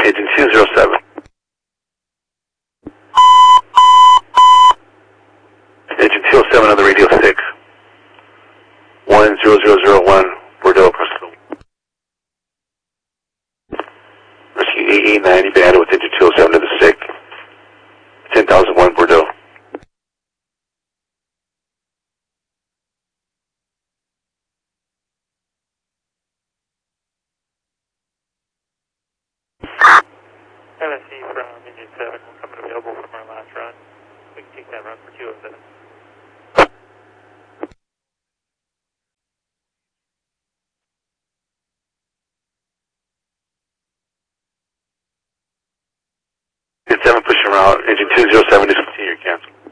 Engine 207. Engine 207 on the radio 6. 10001, Bordeaux, Bristol. Rescue 8890, been added with engine 207 to the SIG. 10,001, Bordeaux. MSC from engine 7 will come available from our last run. We can take that run for 207. Engine 7 pushing around. Engine 207 is continue cancel.